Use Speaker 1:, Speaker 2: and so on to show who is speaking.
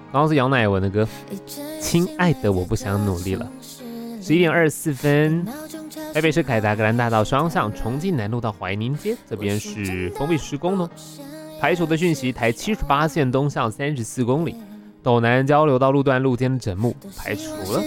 Speaker 1: 刚刚是杨乃文的歌，亲爱的我不想努力了。11:24，台北市凯达格兰大道双向重庆南路到怀宁街，这边是封闭施工哦。排除的讯息，台78线东向34公里，斗南交流道路段路肩的整木排除了。